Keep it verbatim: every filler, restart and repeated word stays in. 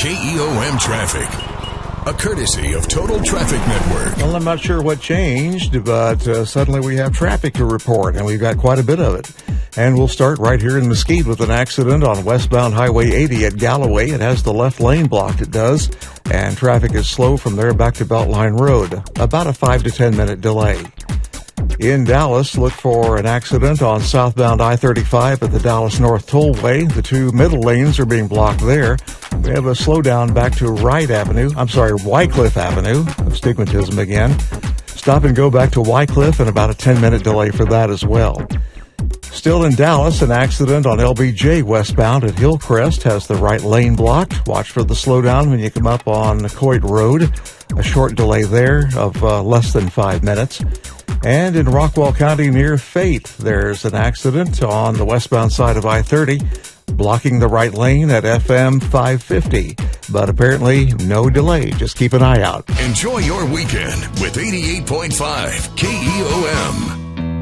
K E O M traffic. A courtesy of Total Traffic Network. Well, I'm not sure what changed, but uh, suddenly we have traffic to report, and we've got quite a bit of it. And we'll start right here in Mesquite with an accident on westbound Highway eighty at Galloway. It has the left lane blocked, it does, and traffic is slow from there back to Beltline Road. About a five to ten minute delay. In Dallas, look for an accident on southbound I thirty-five at the Dallas North Tollway. The two middle lanes are being blocked there. We have a slowdown back to Wright Avenue. I'm sorry, Wycliffe Avenue. Astigmatism again. Stop and go back to Wycliffe and about a ten minute delay for that as well. Still in Dallas, an accident on L B J westbound at Hillcrest has the right lane blocked. Watch for the slowdown when you come up on Coit Road. A short delay there of uh, less than five minutes. And in Rockwall County near Fate, there's an accident on the westbound side of I thirty, blocking the right lane at F M five fifty. But apparently no delay. Just keep an eye out. Enjoy your weekend with eighty-eight point five K E O M.